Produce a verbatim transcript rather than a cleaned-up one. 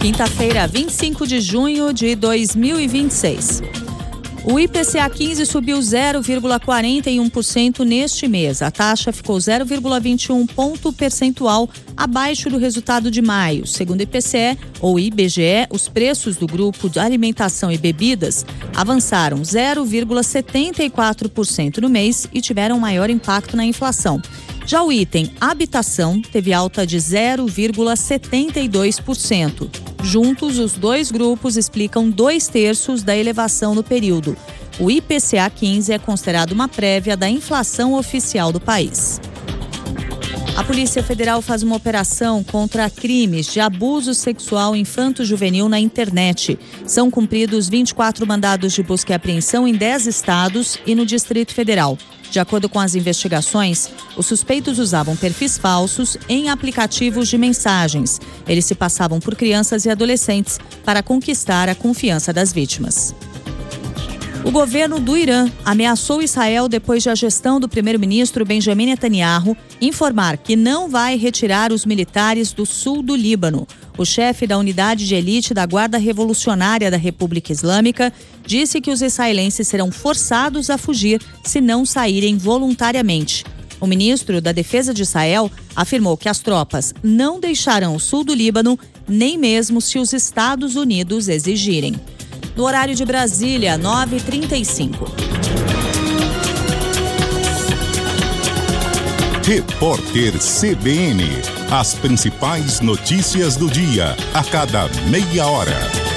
Quinta-feira, vinte e cinco de junho de dois mil e vinte e seis. O I P C A quinze subiu zero vírgula quarenta e um por cento neste mês. A taxa ficou zero vírgula vinte e um ponto percentual abaixo do resultado de maio. Segundo o I P C E, ou I B G E, os preços do grupo de alimentação e bebidas avançaram zero vírgula setenta e quatro por cento no mês e tiveram maior impacto na inflação. Já o item habitação teve alta de zero vírgula setenta e dois por cento. Juntos, os dois grupos explicam dois terços da elevação no período. O I P C A quinze é considerado uma prévia da inflação oficial do país. A Polícia Federal faz uma operação contra crimes de abuso sexual infanto-juvenil na internet. São cumpridos vinte e quatro mandados de busca e apreensão em dez estados e no Distrito Federal. De acordo com as investigações, os suspeitos usavam perfis falsos em aplicativos de mensagens. Eles se passavam por crianças e adolescentes para conquistar a confiança das vítimas. O governo do Irã ameaçou Israel depois de a gestão do primeiro-ministro Benjamin Netanyahu informar que não vai retirar os militares do sul do Líbano. O chefe da unidade de elite da Guarda Revolucionária da República Islâmica disse que os israelenses serão forçados a fugir se não saírem voluntariamente. O ministro da Defesa de Israel afirmou que as tropas não deixarão o sul do Líbano, nem mesmo se os Estados Unidos exigirem. No horário de Brasília, nove e trinta e cinco. Repórter C B N. As principais notícias do dia, a cada meia hora.